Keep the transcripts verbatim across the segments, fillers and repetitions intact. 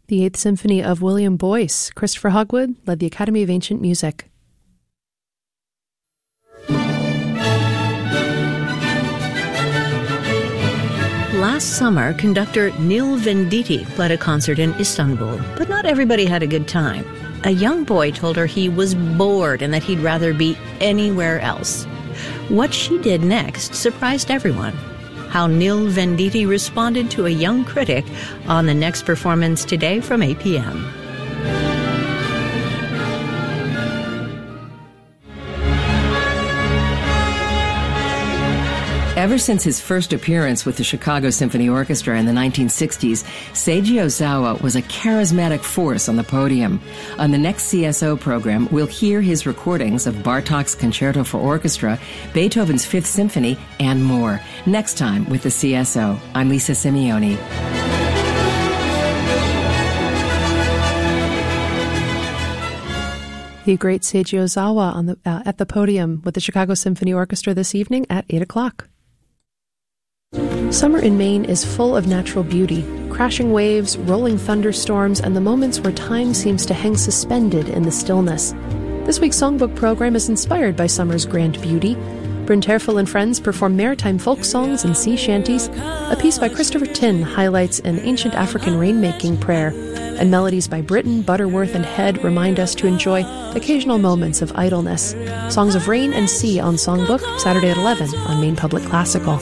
The Eighth Symphony of William Boyce. Christopher Hogwood led the Academy of Ancient Music. Last summer, conductor Neil Venditti led a concert in Istanbul, but not everybody had a good time. A young boy told her he was bored and that he'd rather be anywhere else. What she did next surprised everyone. How Neil Venditti responded to a young critic on the next performance today from eight p.m. Ever since his first appearance with the Chicago Symphony Orchestra in the nineteen sixties, Seiji Ozawa was a charismatic force on the podium. On the next C S O program, we'll hear his recordings of Bartók's Concerto for Orchestra, Beethoven's Fifth Symphony, and more. Next time with the C S O. I'm Lisa Simeone. The great Seiji Ozawa on the, uh, at the podium with the Chicago Symphony Orchestra this evening at eight o'clock. Summer in Maine is full of natural beauty, crashing waves, rolling thunderstorms, and the moments where time seems to hang suspended in the stillness. This week's songbook program is inspired by summer's grand beauty. Bryn Terfel and friends perform maritime folk songs and sea shanties. A piece by Christopher Tin highlights an ancient African rainmaking prayer, and melodies by Britton, Butterworth, and Head remind us to enjoy occasional moments of idleness. Songs of Rain and Sea on Songbook, Saturday at eleven on Maine Public Classical.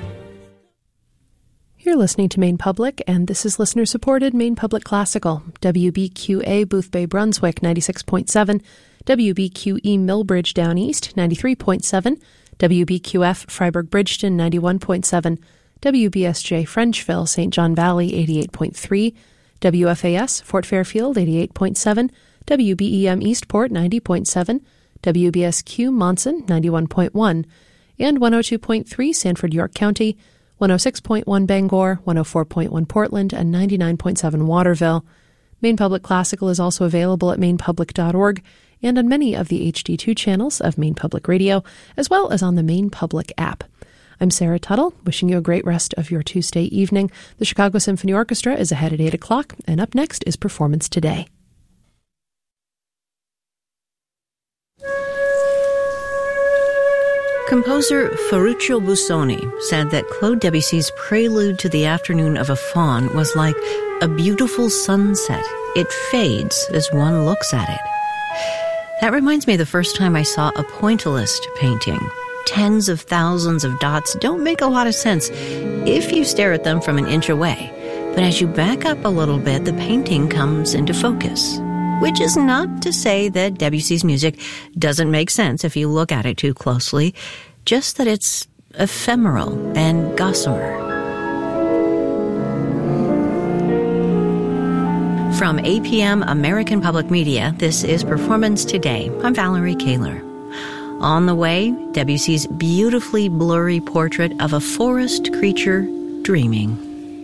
You're listening to Maine Public, and this is listener-supported Maine Public Classical. W B Q A Boothbay Brunswick, ninety-six point seven. W B Q E Millbridge Down East, ninety-three point seven. W B Q F Freiburg Bridgeton, ninety-one point seven. W B S J Frenchville, Saint John Valley, eighty-eight point three. W F A S Fort Fairfield, eighty-eight point seven. W B E M Eastport, ninety point seven. W B S Q Monson, ninety-one point one. And one oh two point three Sanford York County, one oh six point one Bangor, one oh four point one Portland, and ninety-nine point seven Waterville. Maine Public Classical is also available at maine public dot org and on many of the H D two channels of Maine Public Radio, as well as on the Maine Public app. I'm Sarah Tuttle, wishing you a great rest of your Tuesday evening. The Chicago Symphony Orchestra is ahead at eight o'clock, and up next is Performance Today. Composer Ferruccio Busoni said that Claude Debussy's Prelude to the Afternoon of a Faun was like a beautiful sunset. It fades as one looks at it. That reminds me of the first time I saw a pointillist painting. Tens of thousands of dots don't make a lot of sense if you stare at them from an inch away. But as you back up a little bit, the painting comes into focus. Which is not to say that Debussy's music doesn't make sense if you look at it too closely, just that it's ephemeral and gossamer. From eight p.m. American Public Media, this is Performance Today. I'm Valerie Kaler. On the way, Debussy's beautifully blurry portrait of a forest creature dreaming.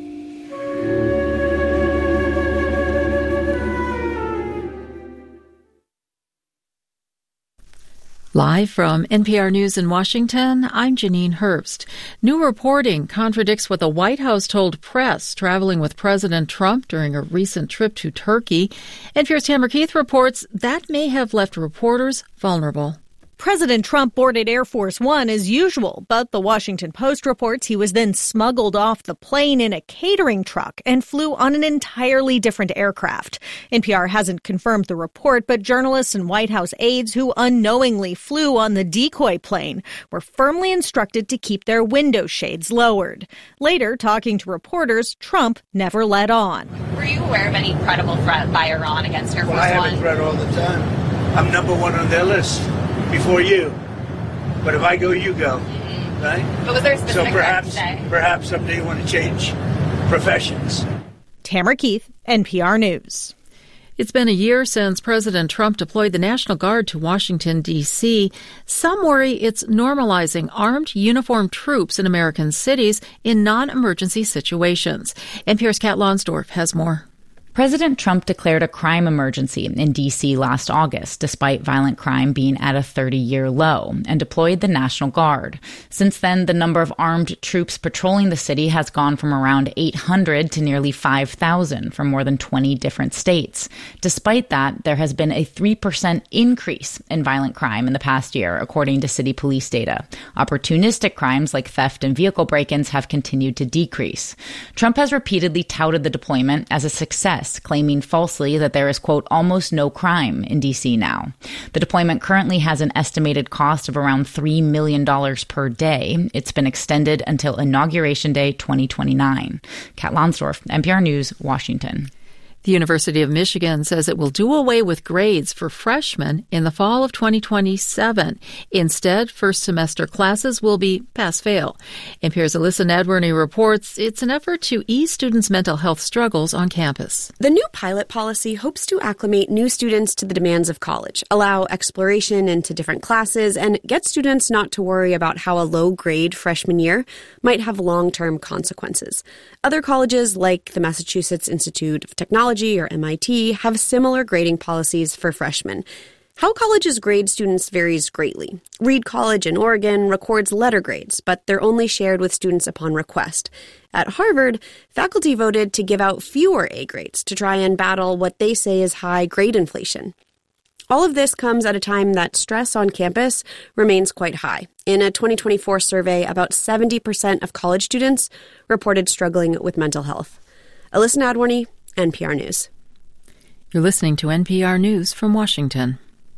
Live from N P R News in Washington, I'm Janine Herbst. New reporting contradicts what the White House told press traveling with President Trump during a recent trip to Turkey. N P R's Tamara Keith reports that may have left reporters vulnerable. President Trump boarded Air Force One as usual, but the Washington Post reports he was then smuggled off the plane in a catering truck and flew on an entirely different aircraft. N P R hasn't confirmed the report, but journalists and White House aides who unknowingly flew on the decoy plane were firmly instructed to keep their window shades lowered. Later, talking to reporters, Trump never let on. Were you aware of any credible threat by Iran against Air Force One? Well, I have One? a threat all the time. I'm number one on their list. Before you. But if I go, you go. Right? But was there a specific so perhaps, today? perhaps someday you want to change professions. Tamara Keith, N P R News. It's been a year since President Trump deployed the National Guard to Washington, D C Some worry it's normalizing armed, uniformed troops in American cities in non-emergency situations. N P R's Kat Lonsdorf has more. President Trump declared a crime emergency in D C last August, despite violent crime being at a thirty-year low, and deployed the National Guard. Since then, the number of armed troops patrolling the city has gone from around eight hundred to nearly five thousand from more than twenty different states. Despite that, there has been a three percent increase in violent crime in the past year, according to city police data. Opportunistic crimes like theft and vehicle break-ins have continued to decrease. Trump has repeatedly touted the deployment as a success, claiming falsely that there is, quote, almost no crime in D C now. The deployment currently has an estimated cost of around three million dollars per day. It's been extended until Inauguration Day twenty twenty-nine. Kat Lonsdorf, N P R News, Washington. The University of Michigan says it will do away with grades for freshmen in the fall of twenty twenty-seven. Instead, first semester classes will be pass-fail. N P R's Alyssa Nadworny reports it's an effort to ease students' mental health struggles on campus. The new pilot policy hopes to acclimate new students to the demands of college, allow exploration into different classes, and get students not to worry about how a low grade freshman year might have long-term consequences. Other colleges, like the Massachusetts Institute of Technology or M I T, have similar grading policies for freshmen. How colleges grade students varies greatly. Reed College in Oregon records letter grades, but they're only shared with students upon request. At Harvard, faculty voted to give out fewer A grades to try and battle what they say is high grade inflation. All of this comes at a time that stress on campus remains quite high. In a twenty twenty-four survey, about seventy percent of college students reported struggling with mental health. Alyssa Nadworny, N P R News. You're listening to N P R News from Washington.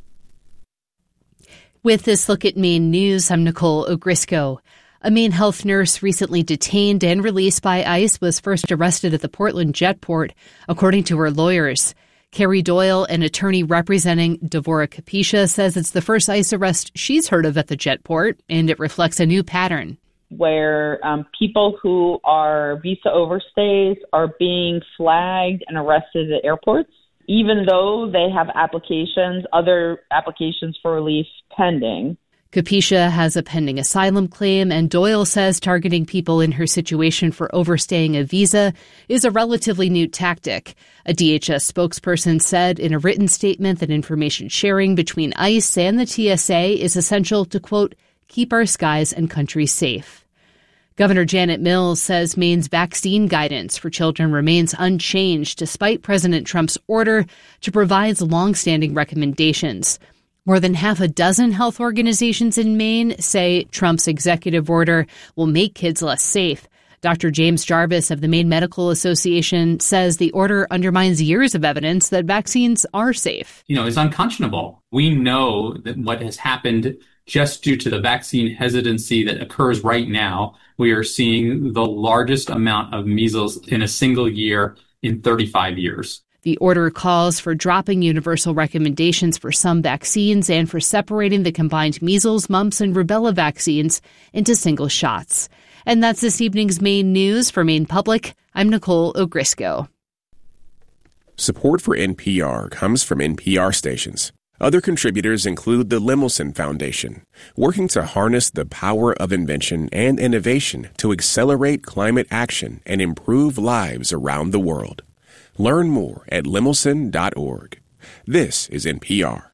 With this look at Maine News, I'm Nicole Ogrisco. A Maine health nurse recently detained and released by ICE was first arrested at the Portland Jetport, according to her lawyers. Carrie Doyle, an attorney representing Devora Capisha, says it's the first ICE arrest she's heard of at the Jetport, and it reflects a new pattern. Where um, people who are visa overstays are being flagged and arrested at airports, even though they have applications, other applications for relief pending. Capisha has a pending asylum claim, and Doyle says targeting people in her situation for overstaying a visa is a relatively new tactic. A D H S spokesperson said in a written statement that information sharing between ICE and the T S A is essential to, quote, keep our skies and country safe. Governor Janet Mills says Maine's vaccine guidance for children remains unchanged despite President Trump's order to provide longstanding recommendations. More than half a dozen health organizations in Maine say Trump's executive order will make kids less safe. Doctor James Jarvis of the Maine Medical Association says the order undermines years of evidence that vaccines are safe. You know, it's unconscionable. We know that what has happened just due to the vaccine hesitancy that occurs right now, we are seeing the largest amount of measles in a single year in thirty-five years. The order calls for dropping universal recommendations for some vaccines and for separating the combined measles, mumps, and rubella vaccines into single shots. And that's this evening's Maine News. For Maine Public, I'm Nicole Ogrisco. Support for N P R comes from N P R stations. Other contributors include the Lemelson Foundation, working to harness the power of invention and innovation to accelerate climate action and improve lives around the world. Learn more at lemelson dot org. This is N P R.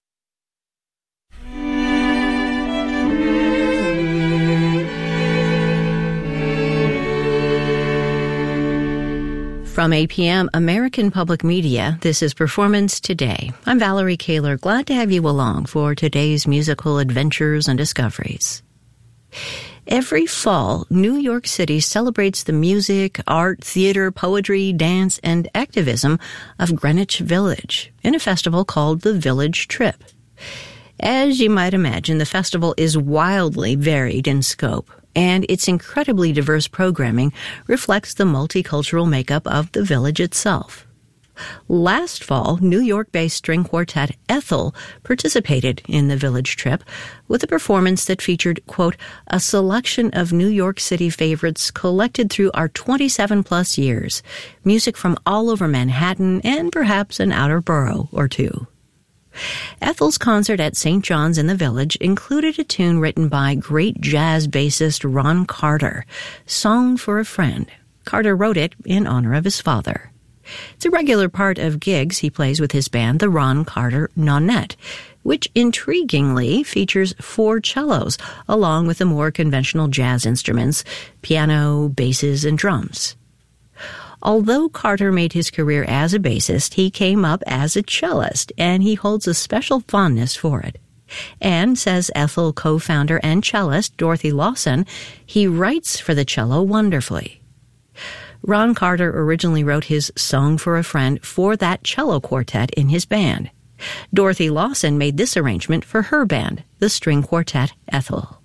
From A P M American Public Media, this is Performance Today. I'm Valerie Kaler, glad to have you along for today's musical adventures and discoveries. Every fall, New York City celebrates the music, art, theater, poetry, dance, and activism of Greenwich Village in a festival called the Village Trip. As you might imagine, the festival is wildly varied in scope, and its incredibly diverse programming reflects the multicultural makeup of the village itself. Last fall, New York-based string quartet Ethel participated in the Village Trip with a performance that featured, quote, a selection of New York City favorites collected through our twenty-seven plus years, music from all over Manhattan and perhaps an outer borough or two. Ethel's concert at Saint John's in the Village included a tune written by great jazz bassist Ron Carter, Song for a Friend. Carter wrote it in honor of his father. It's a regular part of gigs he plays with his band, the Ron Carter Nonette, which intriguingly features four cellos, along with the more conventional jazz instruments, piano, basses, and drums. Although Carter made his career as a bassist, he came up as a cellist, and he holds a special fondness for it. And, says Ethel co-founder and cellist Dorothy Lawson, he writes for the cello wonderfully. Ron Carter originally wrote his Song for a Friend for that cello quartet in his band. Dorothy Lawson made this arrangement for her band, the string quartet Ethel.